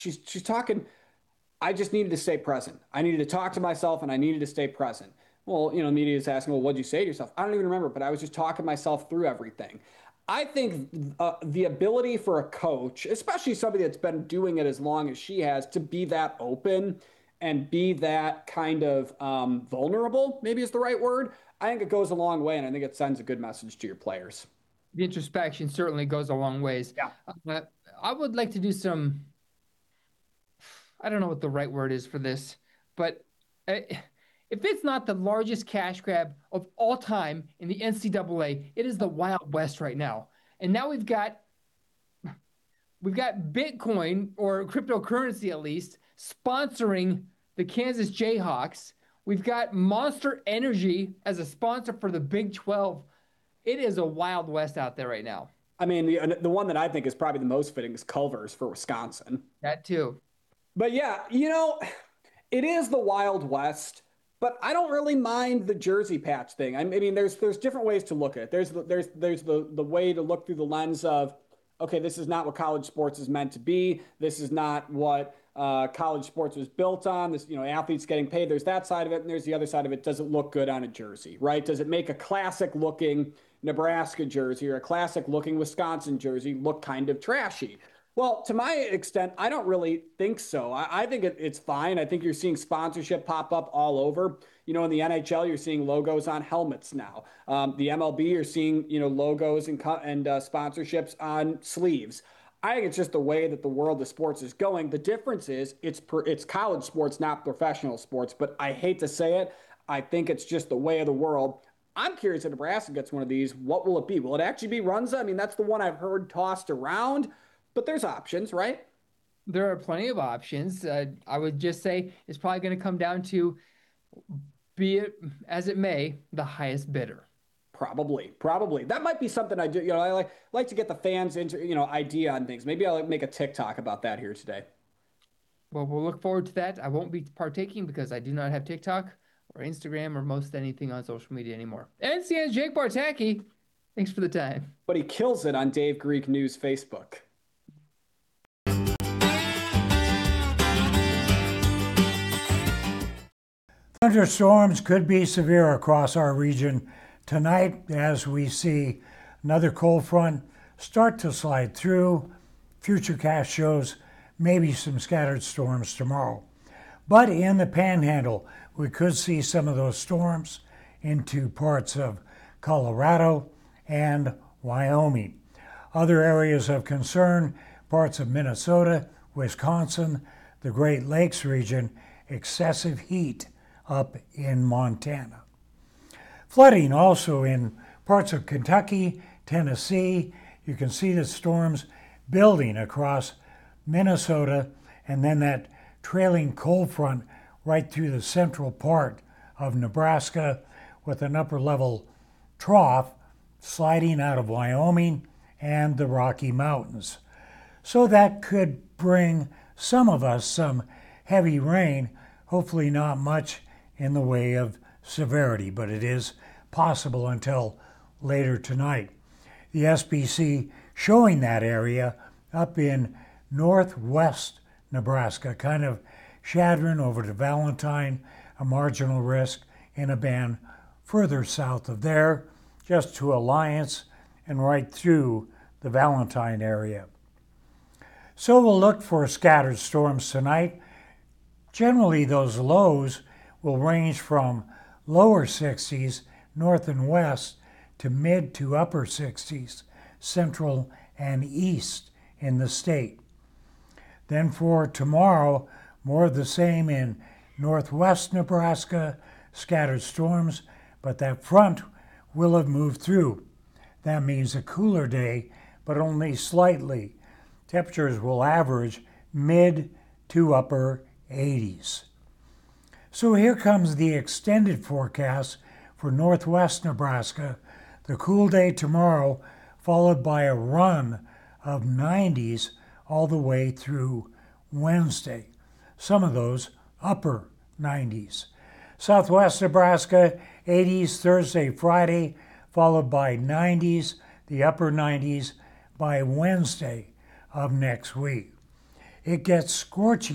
she's talking. I just needed to stay present. I needed to talk to myself and I needed to stay present. Well, the media is asking, well, what'd you say to yourself? I don't even remember, but I was just talking myself through everything. I think the ability for a coach, especially somebody that's been doing it as long as she has, to be that open and be that kind of vulnerable, maybe is the right word. I think it goes a long way, and I think it sends a good message to your players. The introspection certainly goes a long ways. Yeah. Uh, I would like to do some, I don't know what the right word is for this, but uh, if it's not the largest cash grab of all time in the NCAA, it is the Wild West right now. And now we've got Bitcoin or cryptocurrency at least sponsoring the Kansas Jayhawks. We've got Monster Energy as a sponsor for the Big 12. It is a Wild West out there right now. I mean, the one that I think is probably the most fitting is Culver's for Wisconsin. That too. But yeah, it is the Wild West, but I don't really mind the jersey patch thing. I mean, there's different ways to look at it. There's the way to look through the lens of, okay, this is not what college sports is meant to be. This is not what college sports was built on. This, athletes getting paid. There's that side of it, and there's the other side of it. Does it look good on a jersey, right? Does it make a classic looking Nebraska jersey or a classic looking Wisconsin jersey look kind of trashy? Well, to my extent, I don't really think so. I think it's fine. I think you're seeing sponsorship pop up all over. In the NHL, you're seeing logos on helmets now. The MLB, you're seeing logos and sponsorships on sleeves. I think it's just the way that the world of sports is going. The difference is it's college sports, not professional sports. But I hate to say it, I think it's just the way of the world. I'm curious if Nebraska gets one of these. What will it be? Will it actually be Runza? I mean, that's the one I've heard tossed around, but there's options, right? There are plenty of options. I would just say it's probably going to come down to, be it as it may, the highest bidder. Probably. That might be something I do. I like to get the fans into idea on things. Maybe I'll make a TikTok about that here today. Well, we'll look forward to that. I won't be partaking because I do not have TikTok or Instagram or most anything on social media anymore. And CN's Jake Bartaki. Thanks for the time. But he kills it on Dave Greek News Facebook. Thunderstorms could be severe across our region tonight as we see another cold front start to slide through. Futurecast shows maybe some scattered storms tomorrow. But in the panhandle, we could see some of those storms into parts of Colorado and Wyoming. Other areas of concern, parts of Minnesota, Wisconsin, the Great Lakes region, excessive heat up in Montana. Flooding also in parts of Kentucky, Tennessee. You can see the storms building across Minnesota and then that trailing cold front right through the central part of Nebraska with an upper level trough sliding out of Wyoming and the Rocky Mountains. So that could bring some of us some heavy rain, hopefully not much in the way of severity, but it is possible until later tonight. The SPC showing that area up in northwest Nebraska, kind of Chadron over to Valentine, a marginal risk in a band further south of there, just to Alliance and right through the Valentine area. So we'll look for scattered storms tonight. Generally, those lows will range from lower 60s north and west to mid to upper 60s central and east in the state. Then for tomorrow, more of the same in northwest Nebraska, scattered storms, but that front will have moved through. That means a cooler day, but only slightly. Temperatures will average mid to upper 80s. So here comes the extended forecast for northwest Nebraska. The cool day tomorrow, followed by a run of 90s all the way through Wednesday. Some of those upper 90s. Southwest Nebraska, 80s Thursday, Friday, followed by 90s, the upper 90s by Wednesday of next week. it gets scorching.